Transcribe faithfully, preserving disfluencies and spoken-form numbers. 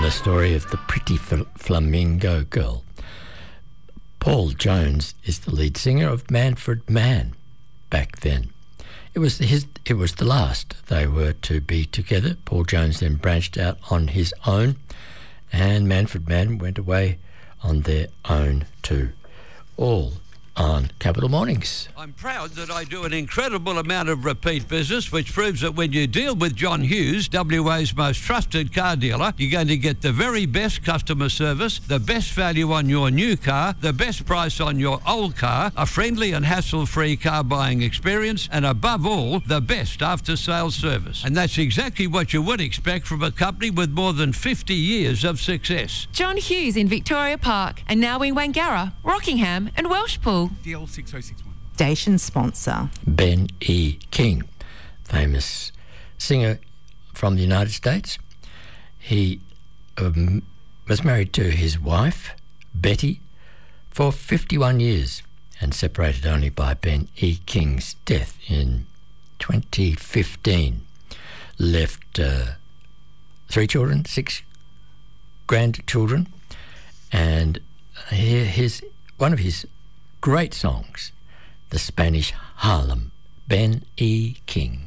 the story of the Pretty Fl- Flamingo Girl. Paul Jones is the lead singer of Manfred Mann back then. It was his. It was the last they were to be together. Paul Jones then branched out on his own, and Manfred Mann went away on their own too. All on Capital Mornings. I'm proud that I do an incredible amount of repeat business, which proves that when you deal with John Hughes, W A's most trusted car dealer, you're going to get the very best customer service, the best value on your new car, the best price on your old car, a friendly and hassle-free car buying experience, and above all, the best after-sales service. And that's exactly what you would expect from a company with more than fifty years of success. John Hughes in Victoria Park, and now in Wangara, Rockingham and Welshpool. D L six oh six one. Station sponsor. Ben E. King, famous singer from the United States. He um, was married to his wife, Betty, for fifty-one years and separated only by Ben E. King's death in twenty fifteen. Left uh, three children, six grandchildren, and here his one of his great songs, The Spanish Harlem, Ben E. King.